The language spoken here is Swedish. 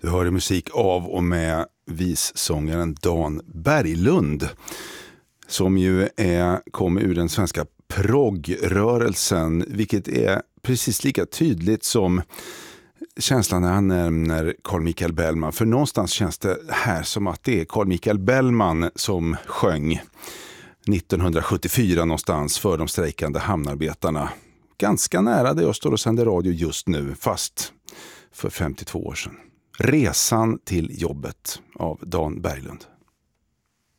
Du hör musik av och med vissångaren Dan Berglund, som ju kommer ur den svenska proggrörelsen, vilket är precis lika tydligt som känslan när han nämner Carl Michael Bellman. För någonstans känns det här som att det är Carl Michael Bellman som sjöng 1974 någonstans för de strejkande hamnarbetarna. Ganska nära där jag står och sänder radio just nu, fast för 52 år sedan. Resan till jobbet av Dan Berglund.